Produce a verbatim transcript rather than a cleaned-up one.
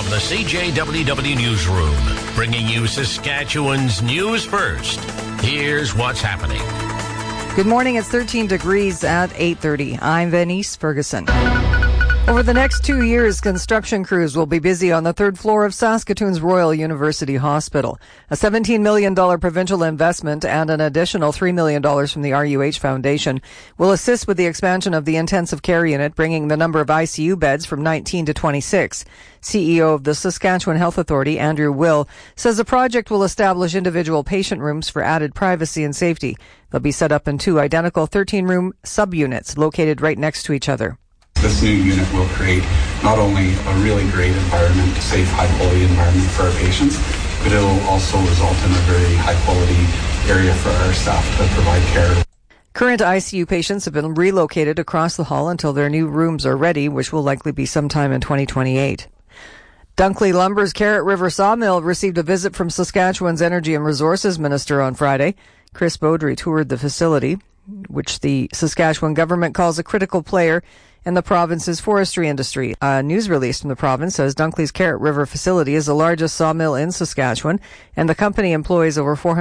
the C J W W Newsroom, bringing you Saskatchewan's news first. Here's what's happening. Good morning. It's thirteen degrees at eight thirty. I'm Venice Ferguson. Over the next two years, construction crews will be busy on the third floor of Saskatoon's Royal University Hospital. A seventeen million dollars provincial investment and an additional three million dollars from the R U H Foundation will assist with the expansion of the intensive care unit, bringing the number of I C U beds from nineteen to twenty-six. C E O of the Saskatchewan Health Authority, Andrew Will, says the project will establish individual patient rooms for added privacy and safety. They'll be set up in two identical thirteen-room subunits located right next to each other. This new unit will create not only a really great environment, a safe, high-quality environment for our patients, but it will also result in a very high-quality area for our staff to provide care. Current I C U patients have been relocated across the hall until their new rooms are ready, which will likely be sometime in twenty twenty-eight. Dunkley Lumber's Carrot River Sawmill received a visit from Saskatchewan's Energy and Resources Minister on Friday. Chris Beaudry toured the facility, which the Saskatchewan government calls a critical player in the province's forestry industry. A news release from the province says Dunkley's Carrot River facility is the largest sawmill in Saskatchewan, and the company employs over four hundred